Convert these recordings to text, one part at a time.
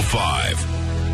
105.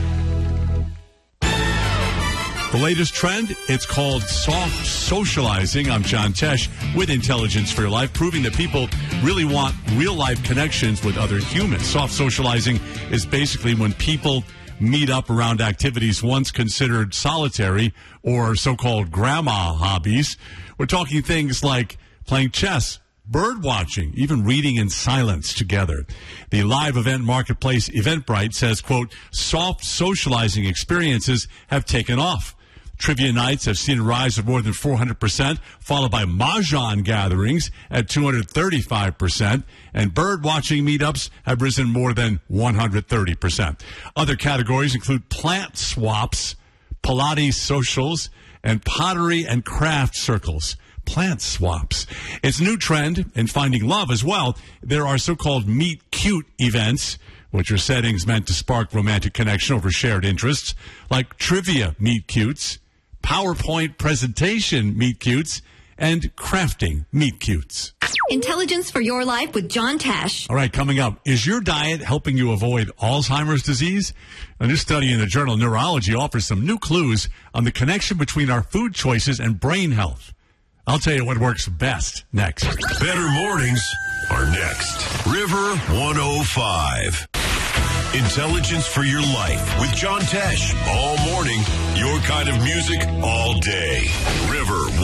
The latest trend, it's called soft socializing. I'm John Tesh with Intelligence for Your Life, proving that people really want real-life connections with other humans. Soft socializing is basically when people meet up around activities once considered solitary or so-called grandma hobbies. We're talking things like playing chess, bird watching, even reading in silence together. The live event marketplace Eventbrite says, quote, soft socializing experiences have taken off. Trivia nights have seen a rise of more than 400%, followed by mahjong gatherings at 235%, and bird-watching meetups have risen more than 130%. Other categories include plant swaps, Pilates socials, and pottery and craft circles. Plant swaps. It's a new trend in finding love as well. There are so-called meet cute events, which are settings meant to spark romantic connection over shared interests, like trivia meet cutes, PowerPoint presentation meet cutes, and crafting meet cutes. Intelligence for Your Life with John Tesh. All right, coming up, is your diet helping you avoid Alzheimer's disease? A new study in the journal Neurology offers some new clues on the connection between our food choices and brain health. I'll tell you what works best next. Better mornings are next. River 105. Intelligence for Your Life with John Tesh. All morning, your kind of music all day. River